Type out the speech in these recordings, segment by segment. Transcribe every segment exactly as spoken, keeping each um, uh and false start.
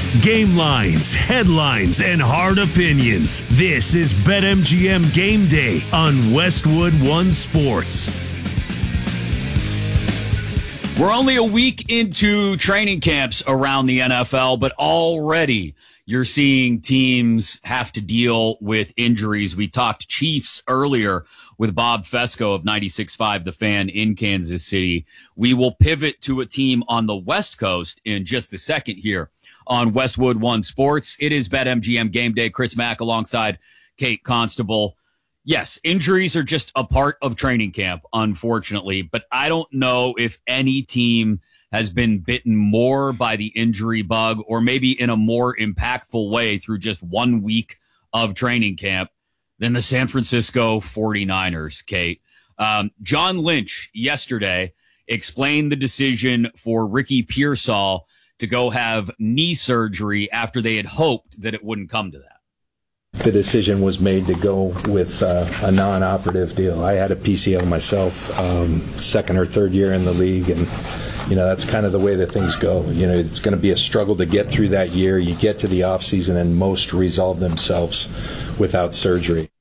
Game lines, headlines, and hard opinions. This is BetMGM Game Day on Westwood One Sports. We're only a week into training camps around the N F L, but already you're seeing teams have to deal with injuries. We talked Chiefs earlier with Bob Fesco of ninety-six point five The Fan in Kansas City. We will pivot to a team on the West Coast in just a second here on Westwood One Sports. It is BetMGM Game Day. Chris Mack alongside Kate Constable. Yes, injuries are just a part of training camp, unfortunately, but I don't know if any team has been bitten more by the injury bug or maybe in a more impactful way through just one week of training camp than the San Francisco forty-niners, Kate. Um, John Lynch yesterday explained the decision for Ricky Pearsall to go have knee surgery after they had hoped that it wouldn't come to that. The decision was made to go with uh, a non-operative deal. I had a P C L myself, um, second or third year in the league, and you know that's kind of the way that things go. You know, it's going to be a struggle to get through that year. You get to the off season, and most resolve themselves without surgery.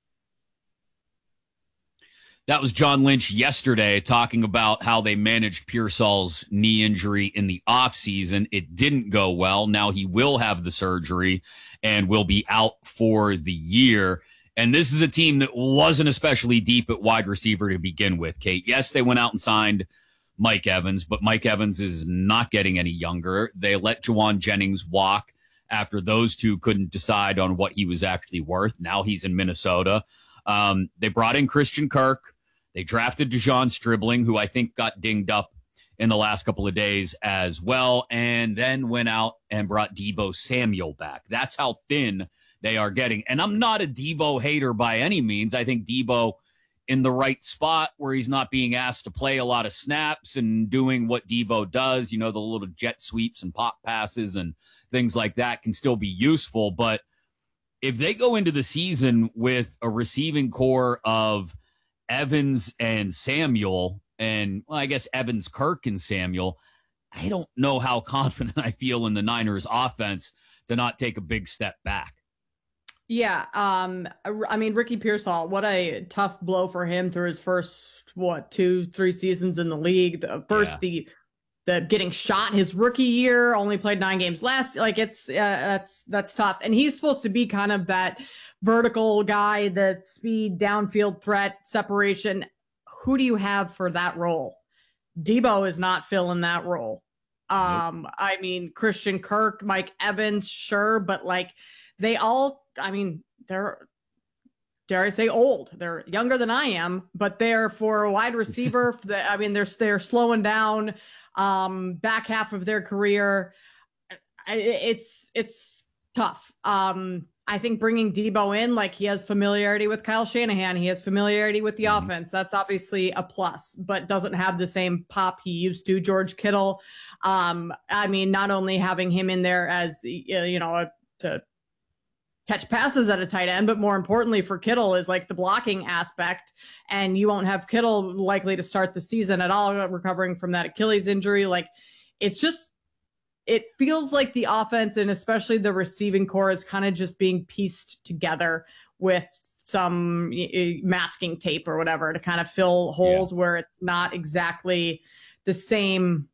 That was John Lynch yesterday talking about how they managed Pearsall's knee injury in the offseason. It didn't go well. Now he will have the surgery and will be out for the year. And this is a team that wasn't especially deep at wide receiver to begin with, Kate. Yes, they went out and signed Mike Evans, but Mike Evans is not getting any younger. They let Juwan Jennings walk after those two couldn't decide on what he was actually worth. Now he's in Minnesota. Um, they brought in Christian Kirk. They drafted Dejon Stribling, who I think got dinged up in the last couple of days as well, and then went out and brought Deebo Samuel back. That's how thin they are getting. And I'm not a Deebo hater by any means. I think Deebo in the right spot where he's not being asked to play a lot of snaps and doing what Deebo does, you know, the little jet sweeps and pop passes and things like that can still be useful. But if they go into the season with a receiving core of Evans and Samuel, and well, I guess Evans, Kirk, and Samuel, I don't know how confident I feel in the Niners offense to not take a big step back. Yeah. Um, I mean, Ricky Pearsall, what a tough blow for him through his first, what, two, three seasons in the league. The first, yeah. the, the getting shot his rookie year, only played nine games last. Like it's, uh, that's, that's tough. And he's supposed to be kind of that vertical guy, the speed, downfield threat, separation. Who do you have for that role? Deebo is not filling that role. Um, nope. I mean, Christian Kirk, Mike Evans, sure, but like they all, I mean, they're, dare I say, old. They're younger than I am, but they're for a wide receiver. I mean, they're they're slowing down. Um, back half of their career, it's it's tough. Um, I think bringing Deebo in, like he has familiarity with Kyle Shanahan. He has familiarity with the mm-hmm. offense. That's obviously a plus, but doesn't have the same pop he used to. George Kittle. Um, I mean, not only having him in there as, the, you know, a, to catch passes at a tight end, but more importantly for Kittle is like the blocking aspect. And you won't have Kittle likely to start the season at all, recovering from that Achilles injury. Like it's just, it feels like the offense and especially the receiving core is kind of just being pieced together with some masking tape or whatever to kind of fill holes yeah. where it's not exactly the same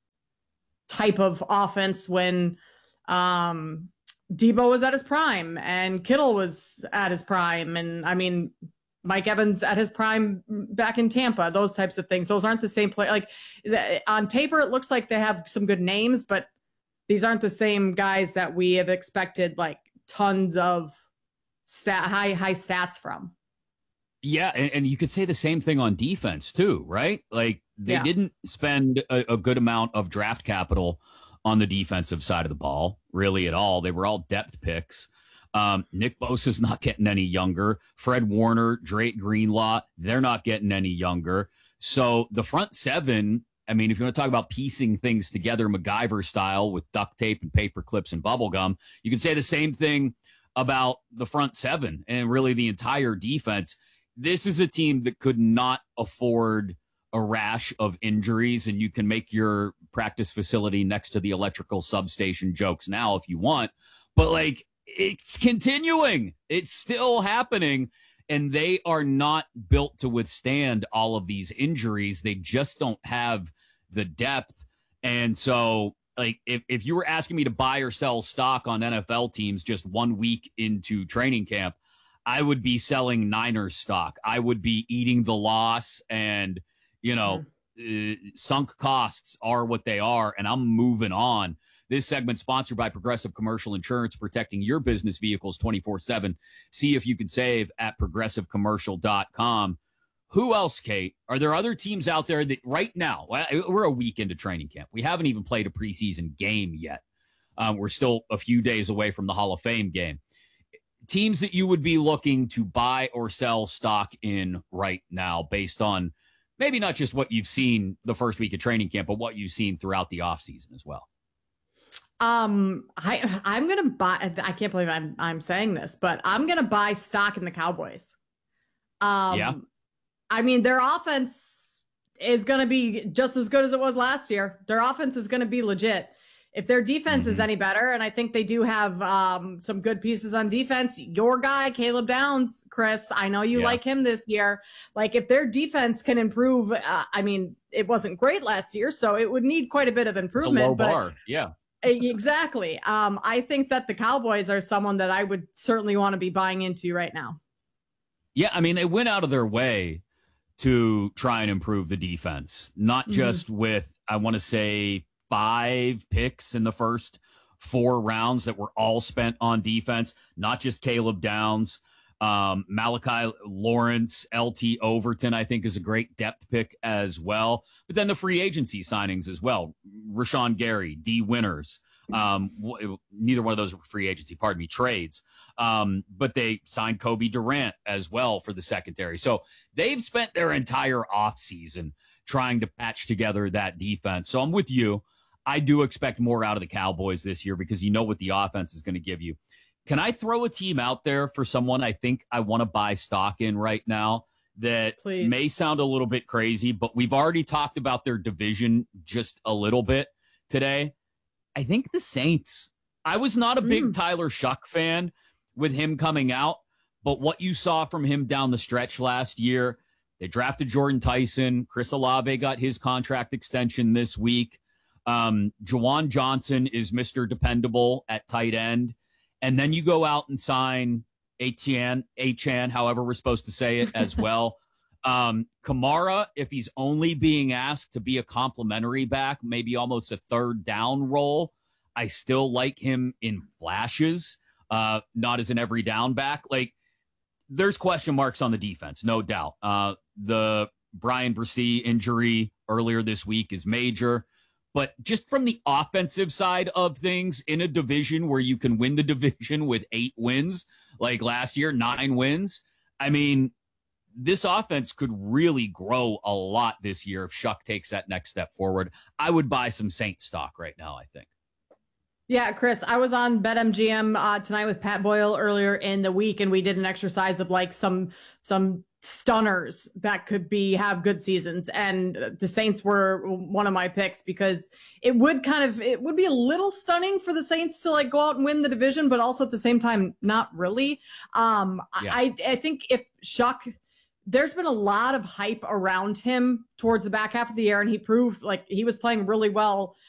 type of offense when um, Deebo was at his prime and Kittle was at his prime. And I mean, Mike Evans at his prime back in Tampa, those types of things. Those aren't the same play. Like the, on paper, it looks like they have some good names, but these aren't the same guys that we have expected like tons of stat, high, high stats from. Yeah. And, and you could say the same thing on defense too, right? Like they yeah. didn't spend a, a good amount of draft capital on the defensive side of the ball, really at all. They were all depth picks. Um, Nick Bosa's not getting any younger. Fred Warner, Drake Greenlaw, they're not getting any younger. So the front seven, I mean, if you want to talk about piecing things together MacGyver style with duct tape and paper clips and bubble gum, you can say the same thing about the front seven and really the entire defense. This is a team that could not afford a rash of injuries, and you can make your practice facility next to the electrical substation jokes now if you want, but like it's continuing. It's still happening, and they are not built to withstand all of these injuries. They just don't have the depth. And so like if, if you were asking me to buy or sell stock on N F L teams just one week into training camp, I would be selling Niners stock. I would be eating the loss, and, you know, mm-hmm. uh, sunk costs are what they are, and I'm moving on. This segment sponsored by Progressive Commercial Insurance, protecting your business vehicles twenty-four seven. See if you can save at progressive commercial dot com. Who else, Kate? Are there other teams out there that right now, we're a week into training camp. We haven't even played a preseason game yet. Um, we're still a few days away from the Hall of Fame game. Teams that you would be looking to buy or sell stock in right now based on maybe not just what you've seen the first week of training camp, but what you've seen throughout the offseason as well. Um, I, I'm going to buy, I can't believe I'm, I'm saying this, but I'm going to buy stock in the Cowboys. Um, yeah. I mean, their offense is going to be just as good as it was last year. Their offense is going to be legit. If their defense mm-hmm. is any better, and I think they do have um, some good pieces on defense, your guy, Caleb Downs, Chris, I know you yeah. like him this year. Like, if their defense can improve, uh, I mean, it wasn't great last year, so it would need quite a bit of improvement. It's a low but bar, yeah. Exactly. Um, I think that the Cowboys are someone that I would certainly want to be buying into right now. Yeah, I mean, they went out of their way to try and improve the defense, not mm-hmm. just with, I want to say, five picks in the first four rounds that were all spent on defense, not just Caleb Downs, um, Malachi Lawrence, L T Overton, I think is a great depth pick as well. But then the free agency signings as well. Rashawn Gary, D Winters, um, w- neither one of those were free agency, pardon me, trades. Um, but they signed Kobe Durant as well for the secondary. So they've spent their entire offseason trying to patch together that defense. So I'm with you. I do expect more out of the Cowboys this year because you know what the offense is going to give you. Can I throw a team out there for someone I think I want to buy stock in right now that Please. may sound a little bit crazy, but we've already talked about their division just a little bit today? I think the Saints. I was not a big mm. Tyler Shuck fan with him coming out, but what you saw from him down the stretch last year, they drafted Jordan Tyson. Chris Olave got his contract extension this week. Um, Juwan Johnson is Mister Dependable at tight end. And then you go out and sign Achan, Achan, however we're supposed to say it as well. um, Kamara, if he's only being asked to be a complimentary back, maybe almost a third down role, I still like him in flashes, uh, not as an every down back. Like, there's question marks on the defense, no doubt. Uh, the Brian Bresee injury earlier this week is major. But just from the offensive side of things, in a division where you can win the division with eight wins, like last year, nine wins, I mean, this offense could really grow a lot this year if Shuck takes that next step forward. I would buy some Saints stock right now, I think. Yeah, Chris, I was on BetMGM uh, tonight with Pat Boyle earlier in the week, and we did an exercise of like some some stunners that could be have good seasons, and the Saints were one of my picks because it would kind of it would be a little stunning for the Saints to like go out and win the division, but also at the same time not really. Um, yeah. I I think if Shuck, there's been a lot of hype around him towards the back half of the year, and he proved like he was playing really well